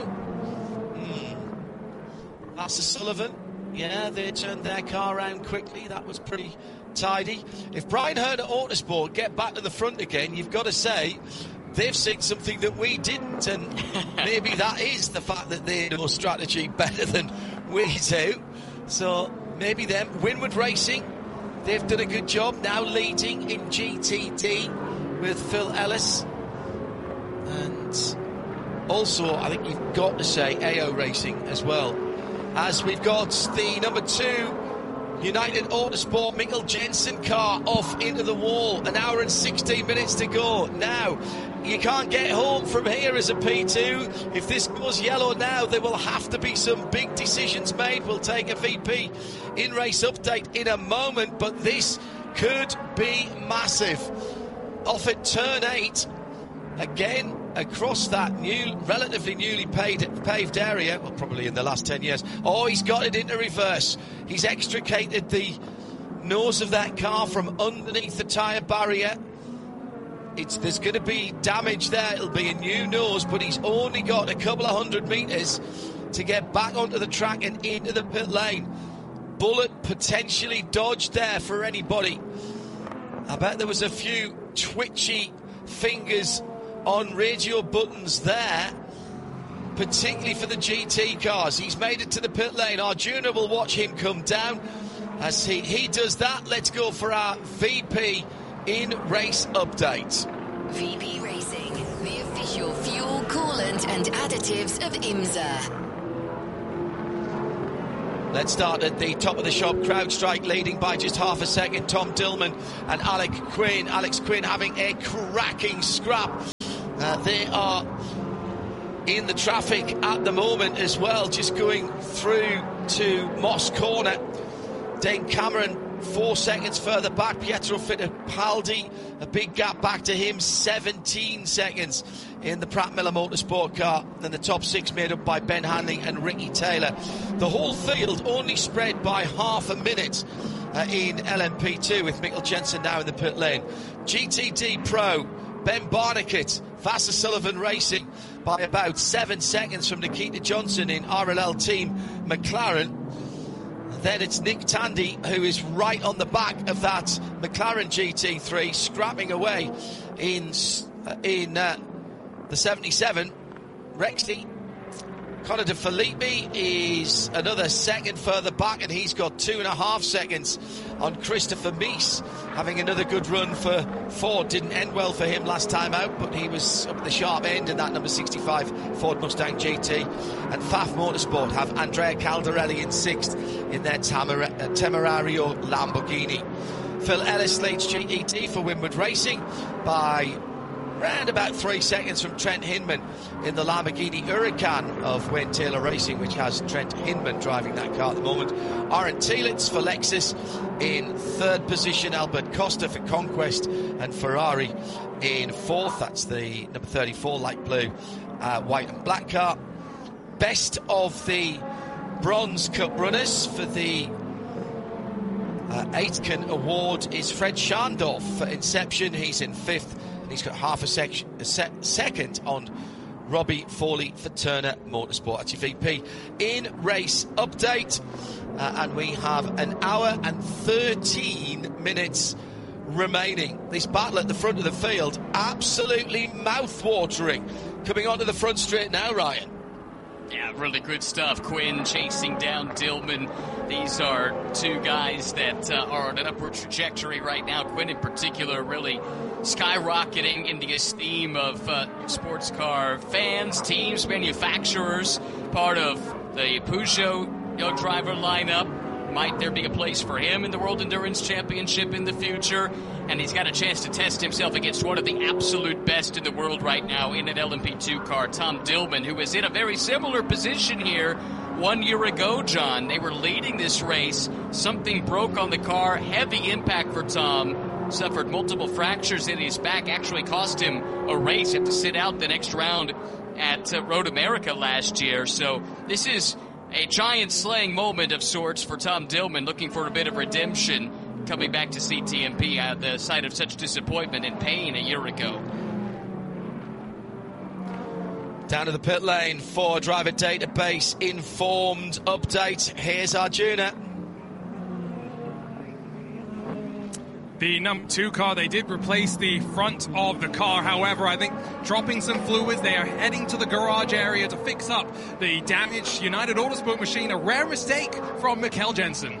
hmm, Lasse Sullivan, yeah, they turned their car around quickly. That was pretty tidy. If Brian Herta Autosport get back to the front again, you've got to say they've seen something that we didn't, and maybe that is the fact that they know strategy better than we do. So maybe them. Winward Racing, they've done a good job now leading in G T D with Phil Ellis. And also, I think you've got to say A O Racing as well, as we've got the number two United Autosport Mikkel Jensen car off into the wall. An hour and sixteen minutes to go. Now, you can't get home from here as a P two. If this goes yellow now, there will have to be some big decisions made. We'll take a V P in-race update in a moment, but this could be massive. Off at turn eight, again, across that new, relatively newly paved, paved area, well, probably in the last ten years. Oh, he's got it into reverse. He's extricated the nose of that car from underneath the tyre barrier. It's, there's going to be damage there. It'll be a new nose, but he's only got a couple of hundred metres to get back onto the track and into the pit lane. Bullet potentially dodged there for anybody. I bet there was a few twitchy fingers on radio buttons there, particularly for the G T cars. He's made it to the pit lane. Arjuna will watch him come down. As he, he does that, let's go for our V P in-race update. V P Racing, the official your fuel, coolant and additives of IMSA. Let's start at the top of the shop. CrowdStrike leading by just half a second. Tom Dillman and Alec Quinn. Alex Quinn having a cracking scrap. Uh, they are in the traffic at the moment as well, just going through to Moss Corner. Dane Cameron four seconds further back. Pietro Fittipaldi, a big gap back to him, seventeen seconds in the Pratt Miller Motorsport car. Then the top six made up by Ben Hanley and Ricky Taylor. The whole field only spread by half a minute uh, in L M P two, with Mikkel Jensen now in the pit lane. G T D Pro, Ben Barnicat, Vasser Sullivan Racing by about seven seconds from Nikita Johnson in R L L Team McLaren. Then it's Nick Tandy, who is right on the back of that McLaren G T three, scrapping away in uh, in uh, the seventy-seven. Rexy Connor De Filippi is another second further back, and he's got two and a half seconds on Christopher Mies, having another good run for Ford. Didn't end well for him last time out, but he was up at the sharp end in that number sixty-five Ford Mustang G T. And F A F Motorsport have Andrea Caldarelli in sixth in their Tamara, uh, Temerario Lamborghini. Phil Ellis leads G E T for Winward Racing by around about three seconds from Trent Hinman in the Lamborghini Huracan of Wayne Taylor Racing, which has Trent Hinman driving that car at the moment. Aaron Tielitz for Lexus in third position. Albert Costa for Conquest, and Ferrari in fourth. That's the number thirty-four light blue, uh, white and black car. Best of the Bronze Cup runners for the uh, Aitken Award is Fred Schandorf for Inception. He's in fifth. He's got half a, sec- a se- second on Robbie Forley for Turner Motorsport. That's your V P. In race update, uh, and we have an hour and thirteen minutes remaining. This battle at the front of the field, absolutely mouth-watering. Coming onto the front straight now, Ryan. Yeah, really good stuff. Quinn chasing down Dillman. These are two guys that uh, are on an upward trajectory right now. Quinn in particular really skyrocketing in the esteem of uh, sports car fans, teams, manufacturers, part of the Peugeot young driver lineup. Might there be a place for him in the World Endurance Championship in the future? And he's got a chance to test himself against one of the absolute best in the world right now in an L M P two car, Tom Dillman, who is in a very similar position here one year ago, John. They were leading this race. Something broke on the car. Heavy impact for Tom. Suffered multiple fractures in his back. Actually cost him a race. Had to sit out the next round at uh, Road America last year. So this is a giant slaying moment of sorts for Tom Dillman, looking for a bit of redemption, coming back to C T M P at the site of such disappointment and pain a year ago. Down to the pit lane for driver database informed update. Here's Arjuna. The number two car, they did replace the front of the car. However, I think dropping some fluids, they are heading to the garage area to fix up the damaged United Autosport machine. A rare mistake from Mikkel Jensen.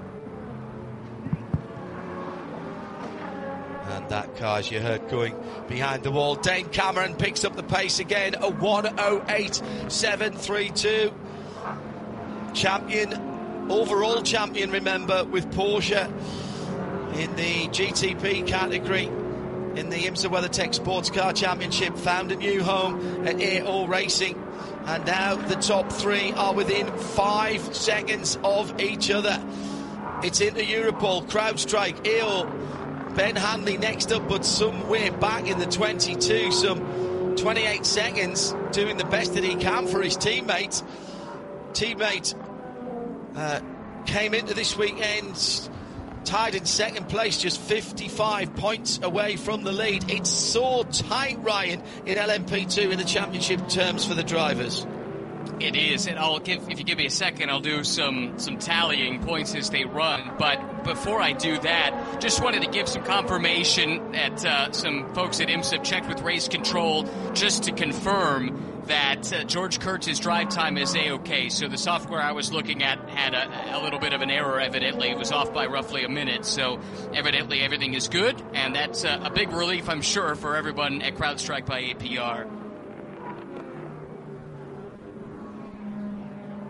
And that car, as you heard, going behind the wall. Dane Cameron picks up the pace again. A one oh eight seven thirty-two. Champion, overall champion, remember, with Porsche in the G T P category in the IMSA WeatherTech Sports Car Championship. Found a new home at A O Racing, and now the top three are within five seconds of each other. It's into Europol, CrowdStrike, A O, Ben Hanley next up, but some way back in the twenty-two, some twenty-eight seconds, doing the best that he can for his teammate. Teammate uh, came into this weekend tied in second place, just fifty-five points away from the lead. It's so tight, Ryan, in L M P two in the championship terms for the drivers. It is, and I'll give, if you give me a second, I'll do some, some tallying points as they run. But before I do that, just wanted to give some confirmation that uh, some folks at IMSA have checked with Race Control just to confirm that uh, George Kurtz's drive time is A-OK. So the software I was looking at had a, a little bit of an error, evidently. It was off by roughly a minute. So evidently everything is good, and that's uh, a big relief, I'm sure, for everyone at CrowdStrike by A P R.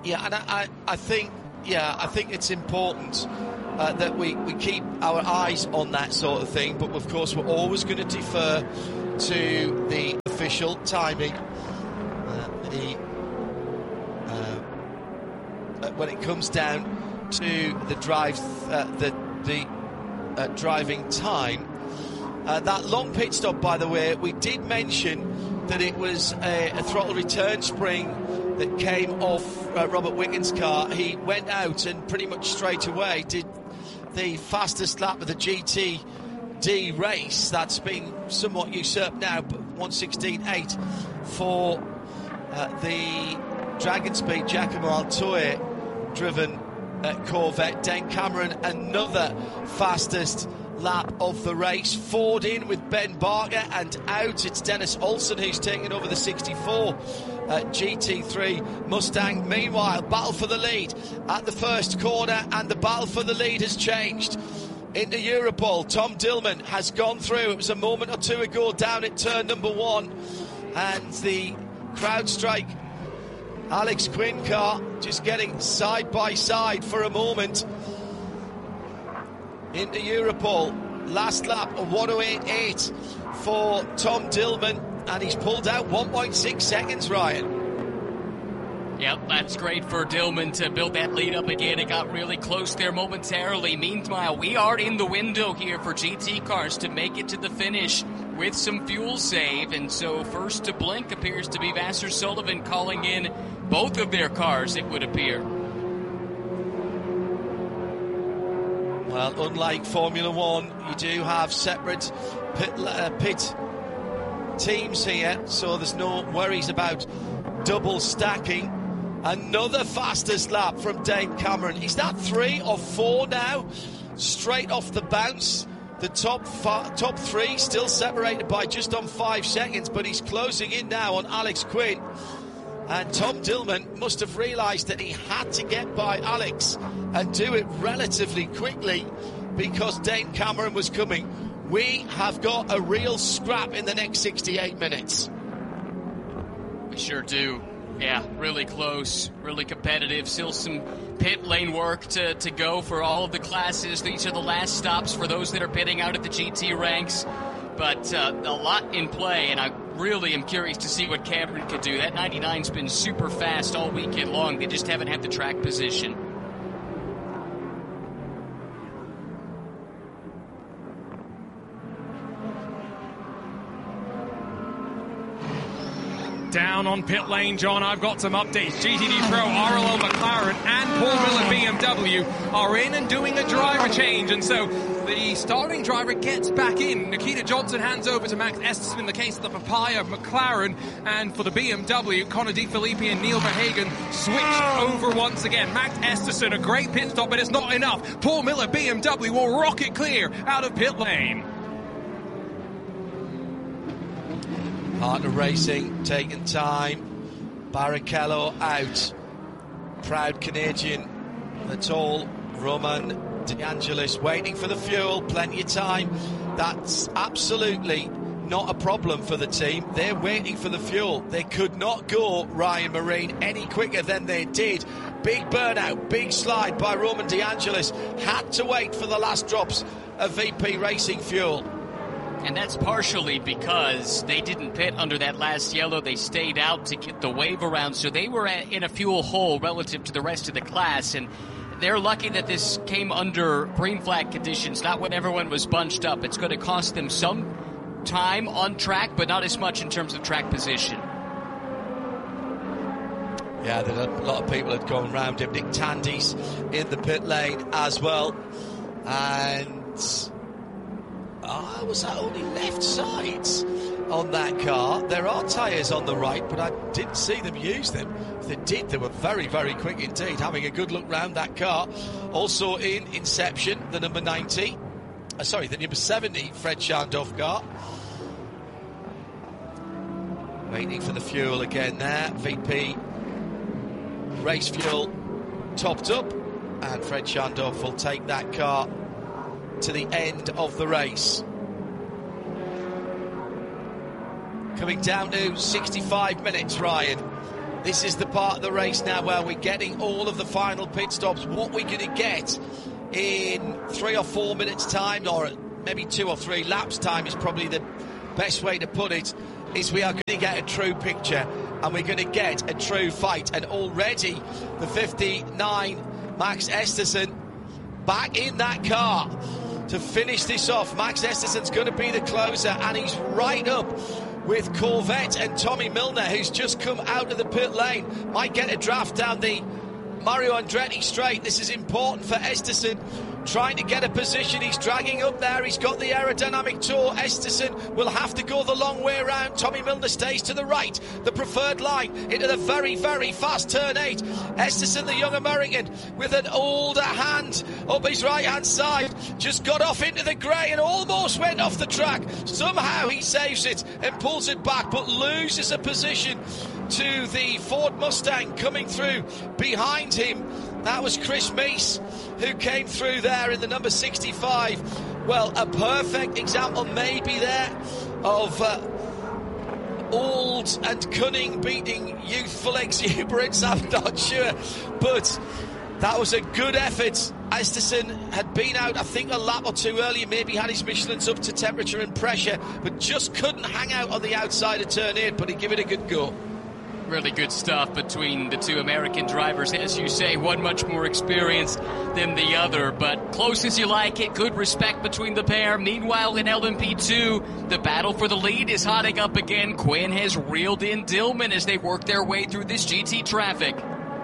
Yeah, and I, I, I think, yeah, I think it's important uh, that we, we keep our eyes on that sort of thing. But of course, we're always going to defer to the official timing. Uh, the, uh, when it comes down to the drive, uh, the the uh, driving time. Uh, that long pit stop, by the way, we did mention that it was a, a throttle return spring that came off uh, Robert Wiggins' car. He went out and pretty much straight away did the fastest lap of the G T D race. That's been somewhat usurped now, but one sixteen point eight for uh, the Dragon Speed Giacomo Altoe driven uh, Corvette. Dane Cameron, another fastest lap of the race. Ford in with Ben Barker, and out it's Dennis Olsen who's taking over the sixty-four uh, G T three Mustang. Meanwhile, battle for the lead at the first corner, and the battle for the lead has changed. Into Europol, Tom Dillman has gone through. It was a moment or two ago down at turn number one, and the CrowdStrike Alex Quinn car just getting side by side for a moment. Into Europol, last lap of one oh eight point eight for Tom Dillman, and he's pulled out one point six seconds, Ryan. Yep, that's great for Dillman to build that lead up again. It got really close there momentarily. Meanwhile, we are in the window here for G T cars to make it to the finish with some fuel save, and so first to blink appears to be Vasser Sullivan calling in both of their cars, it would appear. Well, unlike Formula One, you do have separate pit, uh, pit teams here, so there's no worries about double stacking. Another fastest lap from Dane Cameron. Is that three or four now? Straight off the bounce. The top fa- top three still separated by just on five seconds, but he's closing in now on Alex Quinn. And Tom Dillman must have realised that he had to get by Alex and do it relatively quickly because Dane Cameron was coming. We have got a real scrap in the next sixty-eight minutes. We sure do. Yeah, really close, really competitive. Still some pit lane work to, to go for all of the classes. These are the last stops for those that are pitting out at the G T ranks. But uh, a lot in play, and I really am curious to see what Cameron could do. That ninety-nine's been super fast all weekend long. They just haven't had the track position. Down on pit lane, John, I've got some updates. G T D Pro, R L L McLaren and Paul Miller B M W are in and doing a driver change, and so the starting driver gets back in. Nikita Johnson hands over to Max Esterson in the case of the Papaya McLaren, and for the B M W, Connor De Filippi and Neil Verhagen switch over once again. Max Esterson, a great pit stop, but it's not enough. Paul Miller B M W will rocket clear out of pit lane. Partner Racing taking time. Barrichello out. Proud Canadian. That's all. Roman De Angelis waiting for the fuel. Plenty of time. That's absolutely not a problem for the team. They're waiting for the fuel. They could not go, Ryan Marine, any quicker than they did. Big burnout, big slide by Roman De Angelis. Had to wait for the last drops of V P Racing fuel. And that's partially because they didn't pit under that last yellow. They stayed out to get the wave around, so they were at, in a fuel hole relative to the rest of the class. And they're lucky that this came under green flag conditions, not when everyone was bunched up. It's going to cost them some time on track, but not as much in terms of track position. Yeah, there are a lot of people had gone round him. Nick Tandy's in the pit lane as well. And oh, was that only left sides on that car? There are tyres on the right, but I didn't see them use them. If they did, they were very, very quick indeed, having a good look round that car. Also in Inception, the number ninety. Uh, sorry, the number seventy, Fred Schandorf car. Waiting for the fuel again there. V P race fuel topped up, and Fred Schandorf will take that car to the end of the race. Coming down to sixty-five minutes, Ryan. This is the part of the race now where we're getting all of the final pit stops. What we're going to get in three or four minutes time, or maybe two or three laps time is probably the best way to put it, is we are going to get a true picture and we're going to get a true fight. And already the fifty-nine Max Esterson back in that car to finish this off. Max Esterson's going to be the closer, and he's right up with Corvette and Tommy Milner, who's just come out of the pit lane. Might get a draft down the Mario Andretti straight. This is important for Esterson, trying to get a position. He's dragging up there. He's got the aerodynamic tour. Esterson will have to go the long way around. Tommy Milner stays to the right, the preferred line, into the very, very fast turn eight. Esterson, the young American, with an older hand up his right-hand side, just got off into the grey and almost went off the track. Somehow he saves it and pulls it back, but loses a position to the Ford Mustang coming through behind him. That was Chris Meese who came through there in the number sixty-five. Well, a perfect example maybe there of uh, old and cunning beating youthful exuberance. I'm not sure, but that was a good effort. Esterson had been out, I think, a lap or two earlier, maybe had his Michelin's up to temperature and pressure, but just couldn't hang out on the outside of turn eight, but he'd give it a good go. Really good stuff between the two American drivers. As you say, one much more experienced than the other, but close as you like it. Good respect between the pair. Meanwhile, in L M P two, the battle for the lead is hotting up again. Quinn has reeled in Dillman as they work their way through this G T traffic.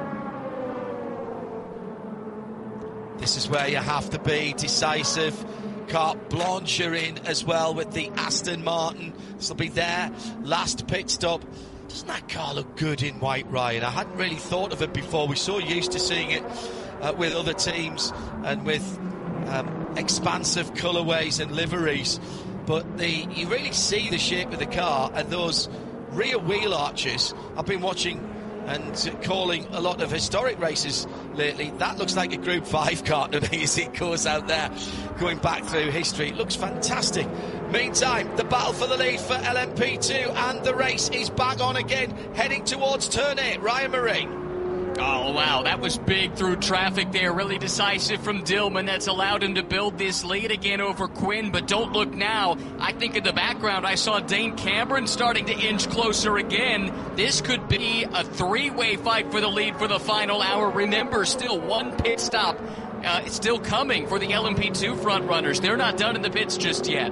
This is where you have to be decisive. Carte Blanche are in as well with the Aston Martin. This will be their last pit stop. Doesn't that car look good in white, Ryan? I hadn't really thought of it before. We're so used to seeing it uh, with other teams and with um, expansive colourways and liveries. But the you really see the shape of the car and those rear wheel arches. I've been watching and calling a lot of historic races lately. That looks like a Group five car to me as it goes out there, going back through history. It looks fantastic. Meantime, the battle for the lead for L M P two, and the race is back on again, heading towards turn eight. Ryan Marine. Oh, wow, that was big through traffic there. Really decisive from Dillman. That's allowed him to build this lead again over Quinn. But don't look now. I think in the background I saw Dane Cameron starting to inch closer again. This could be a three-way fight for the lead for the final hour. Remember, still one pit stop. Uh, it's still coming for the L M P two front runners. They're not done in the pits just yet.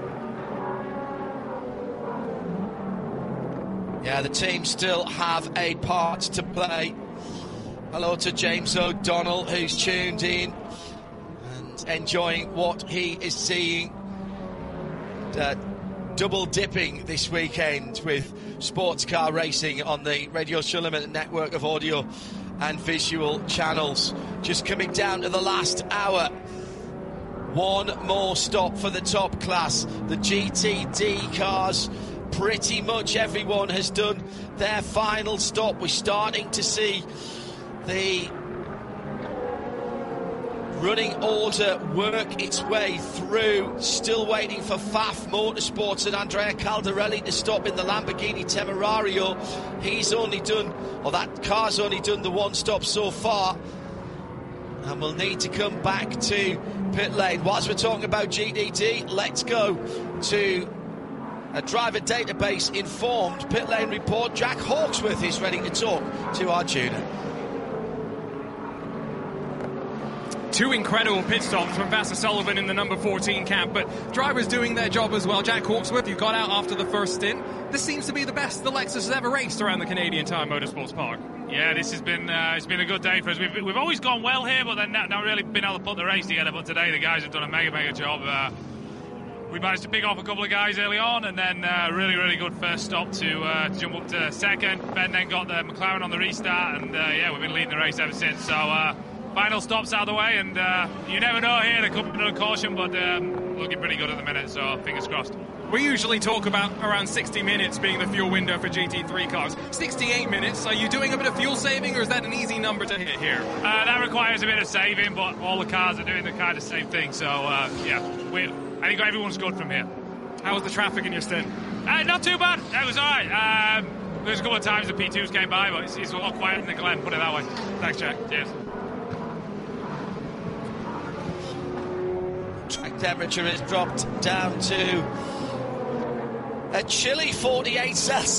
Yeah, the team still have a part to play. Hello to James O'Donnell, who's tuned in and enjoying what he is seeing. Uh, double dipping this weekend with sports car racing on the Radio Shulman network of audio and visual channels. Just coming down to the last hour. One more stop for the top class. The G T D cars, pretty much everyone has done their final stop. We're starting to see the running order work its way through. Still waiting for F A F Motorsports and Andrea Caldarelli to stop in the Lamborghini Temerario. He's only done, or that car's only done the one stop so far, and we'll need to come back to pit lane. Whilst we're talking about G D T, let's go to a driver database informed pit lane report. Jack Hawksworth is ready to talk to our tuner. Two incredible pit stops from Vasser Sullivan in the number fourteen camp, but drivers doing their job as well. Jack Hawksworth, you got out after the first stint. This seems to be the best the Lexus has ever raced around the Canadian Tire Motorsports Park. Yeah, this has been uh, it's been a good day for us. We've, we've always gone well here, but then not, not really been able to put the race together. But today the guys have done a mega, mega job. Uh, we managed to pick off a couple of guys early on, and then uh, really, really good first stop to, uh, to jump up to second. Ben then got the McLaren on the restart, and uh, yeah, we've been leading the race ever since. So uh, final stops out of the way, and uh, you never know here. There could be another caution, but um, looking pretty good at the minute, so fingers crossed. We usually talk about around sixty minutes being the fuel window for G T three cars. sixty-eight minutes, are you doing a bit of fuel saving, or is that an easy number to hit here? Uh, that requires a bit of saving, but all the cars are doing the kind of same thing, so uh, yeah, we, I think everyone's good from here. How was the traffic in your stint? Uh, not too bad. It was all right. Um, there's a couple of times the P twos came by, but it's, it's a lot quieter in the Glen, put it that way. Thanks, Jack. Cheers. Track temperature has dropped down to a chilly forty-eight Celsius.